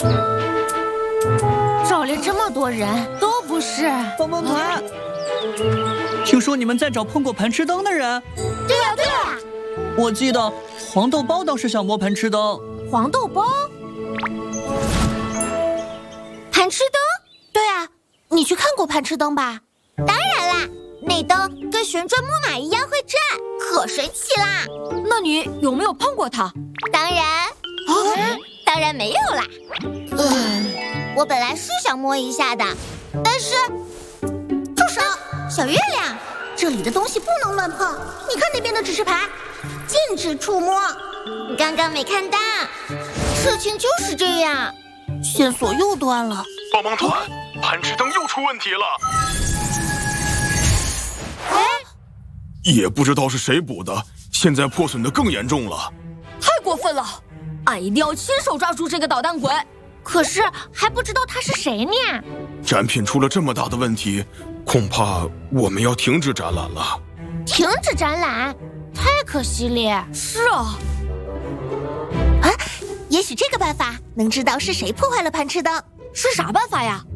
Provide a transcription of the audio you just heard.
找了这么多人，都不是帮帮团。听说你们在找碰过盘吃灯的人？ 对呀，对呀。 我记得黄豆包倒是想摸盘吃灯。 黄豆包？盘吃灯？对啊，你去看过盘吃灯吧？ 当然啦，那灯跟旋转木马一样会转，可神奇啦！ 那你有没有碰过它？ 当然没有啦。我本来是想摸一下的，但是住手，小月亮，这里的东西不能乱碰。你看那边的指示牌，禁止触摸。你刚刚没看到？事情就是这样，线索又断了。 帮帮团，盘吃灯又出问题了。也不知道是谁补的，现在破损的更严重了。 太过分了！俺一定要亲手抓住这个捣蛋鬼。可是还不知道他是谁呢。 展品出了这么大的问题，恐怕我们要停止展览了。 停止展览？太可惜了。是啊。 也许这个办法能知道是谁破坏了盘吃灯。 是啥办法呀？